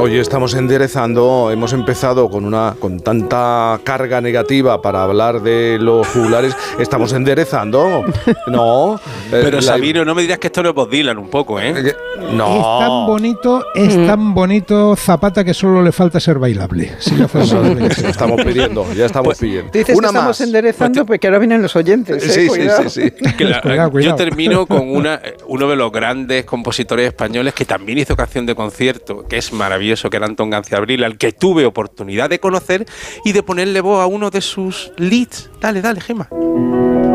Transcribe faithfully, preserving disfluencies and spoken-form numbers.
Hoy estamos enderezando, hemos empezado con una con tanta carga negativa para hablar de los jugulares, estamos enderezando, ¿no? Pero eh, Sabino, no me dirás que esto no es Bob Dylan un poco, ¿eh? eh, No. Es tan bonito, es mm. tan bonito Zapata que solo le falta ser bailable. Si no fuera Eso, eso estamos pidiendo, ya estamos pues, pidiendo. Dices una que estamos más. enderezando, pues que ahora vienen los oyentes. ¿eh? Sí, Cuidado. sí, sí, sí. Que la, cuidado, cuidado. Yo termino con una, uno de los grandes compositores españoles que también hizo canción de concierto, que es maravilloso, que era Antón Ganciabril, al que tuve oportunidad de conocer y de ponerle voz a uno de sus leads. Dale, dale, Gemma.